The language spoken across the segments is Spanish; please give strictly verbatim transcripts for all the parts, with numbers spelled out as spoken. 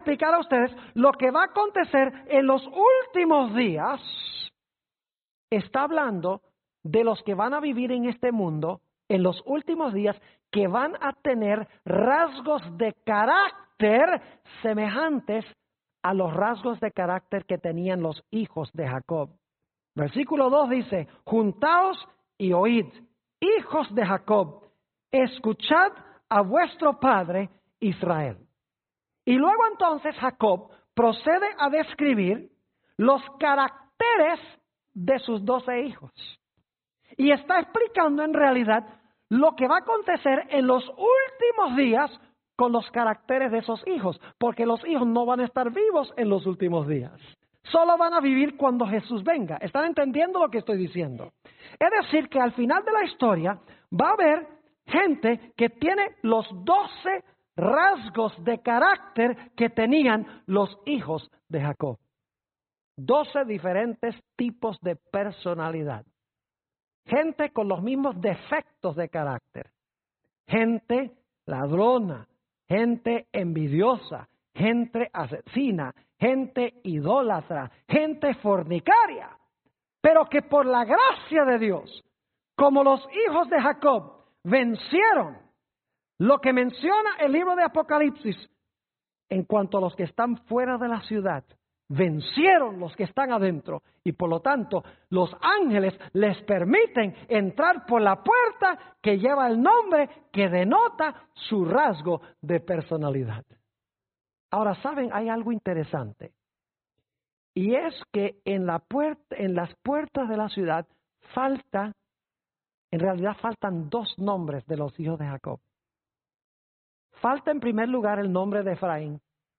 explicar a ustedes lo que va a acontecer en los últimos días. Está hablando de los que van a vivir en este mundo en los últimos días, que van a tener rasgos de carácter semejantes a los rasgos de carácter que tenían los hijos de Jacob. Versículo dos dice, juntaos y oíd, hijos de Jacob, escuchad a vuestro padre Israel. Y luego entonces Jacob procede a describir los caracteres de sus doce hijos. Y está explicando en realidad lo que va a acontecer en los últimos días con los caracteres de esos hijos, porque los hijos no van a estar vivos en los últimos días. Solo van a vivir cuando Jesús venga. ¿Están entendiendo lo que estoy diciendo? Es decir, que al final de la historia va a haber gente que tiene los doce rasgos de carácter que tenían los hijos de Jacob. Doce diferentes tipos de personalidad. Gente con los mismos defectos de carácter. Gente ladrona, gente envidiosa, gente asesina, gente idólatra, gente fornicaria. Pero que por la gracia de Dios, como los hijos de Jacob vencieron lo que menciona el libro de Apocalipsis en cuanto a los que están fuera de la ciudad, vencieron los que están adentro y por lo tanto los ángeles les permiten entrar por la puerta que lleva el nombre que denota su rasgo de personalidad. Ahora, ¿saben? Hay algo interesante. Y es que en, la puerta, en las puertas de la ciudad falta, en realidad faltan dos nombres de los hijos de Jacob. Falta en primer lugar el nombre de Efraín.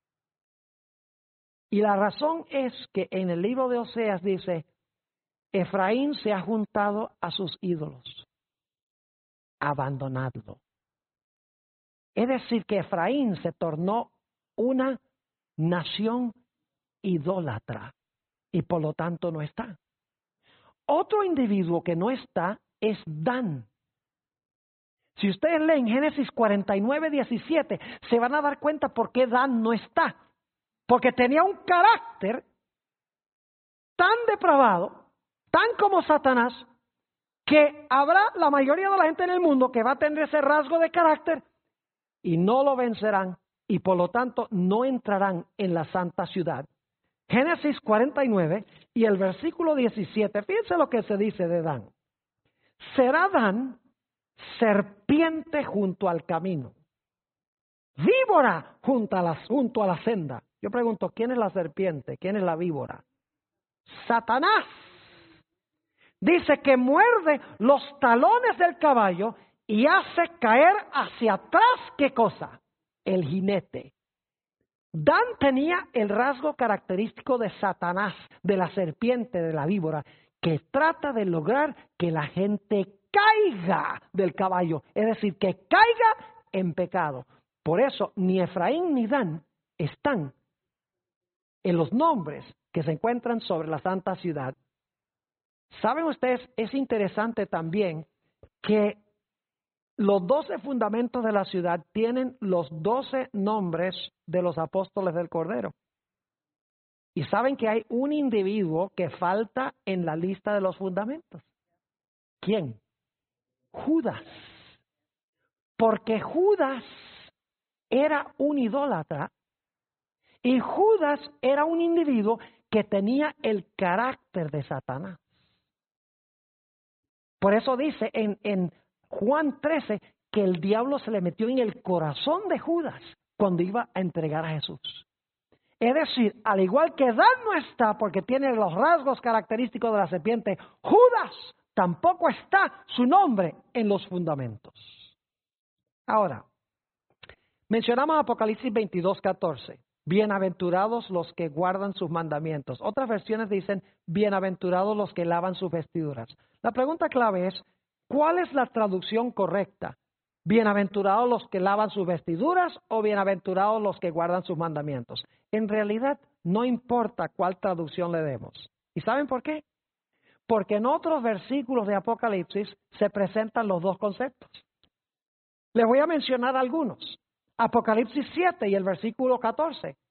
Y la razón es que en el libro de Oseas dice, Efraín se ha juntado a sus ídolos, abandonadlo. Es decir, que Efraín se tornó una nación idólatra y por lo tanto no está. Otro individuo que no está es Dan. Si ustedes leen Génesis cuarenta y nueve, diecisiete, se van a dar cuenta por qué Dan no está. Porque tenía un carácter tan depravado, tan como Satanás, que habrá la mayoría de la gente en el mundo que va a tener ese rasgo de carácter y no lo vencerán y por lo tanto no entrarán en la santa ciudad. Génesis cuarenta y nueve y el versículo diecisiete, fíjense lo que se dice de Dan. Será Dan serpiente junto al camino, víbora junto a la, junto a la senda. Yo pregunto, ¿quién es la serpiente? ¿Quién es la víbora? Satanás. Dice que muerde los talones del caballo y hace caer hacia atrás, ¿qué cosa? El jinete. Dan tenía el rasgo característico de Satanás, de la serpiente, de la víbora, que trata de lograr que la gente caiga del caballo, es decir, que caiga en pecado. Por eso ni Efraín ni Dan están en los nombres que se encuentran sobre la santa ciudad. ¿Saben ustedes? Es interesante también que los doce fundamentos de la ciudad tienen los doce nombres de los apóstoles del Cordero. Y saben que hay un individuo que falta en la lista de los fundamentos. ¿Quién? Judas. Porque Judas era un idólatra y Judas era un individuo que tenía el carácter de Satanás. Por eso dice en, en Juan trece que el diablo se le metió en el corazón de Judas cuando iba a entregar a Jesús. Es decir, al igual que Dan no está porque tiene los rasgos característicos de la serpiente, Judas tampoco está su nombre en los fundamentos. Ahora, mencionamos Apocalipsis veintidós, catorce. Bienaventurados los que guardan sus mandamientos. Otras versiones dicen, bienaventurados los que lavan sus vestiduras. La pregunta clave es, ¿cuál es la traducción correcta? ¿Bienaventurados los que lavan sus vestiduras o bienaventurados los que guardan sus mandamientos? En realidad, no importa cuál traducción le demos. ¿Y saben por qué? Porque en otros versículos de Apocalipsis se presentan los dos conceptos. Les voy a mencionar algunos. Apocalipsis siete y el versículo catorce.